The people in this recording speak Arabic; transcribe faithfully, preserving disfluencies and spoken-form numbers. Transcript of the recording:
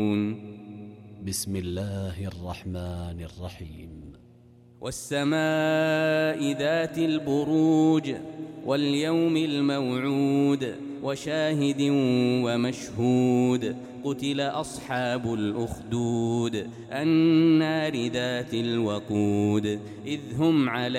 بسم الله الرحمن الرحيم. والسماء ذات البروج واليوم الموعود وشاهد ومشهود قتل أصحاب الأخدود النار ذات الوقود إذ هم على